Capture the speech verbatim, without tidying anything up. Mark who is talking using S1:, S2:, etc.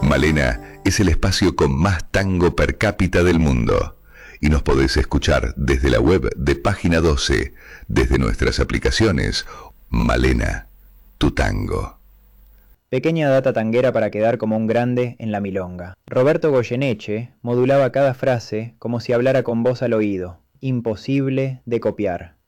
S1: Malena es el espacio con más tango per cápita del mundo. Y nos podés escuchar desde la web de Página doce, desde nuestras aplicaciones. Malena, tu tango.
S2: Pequeña data tanguera para quedar como un grande en la milonga. Roberto Goyeneche modulaba cada frase como si hablara con voz al oído, imposible de copiar.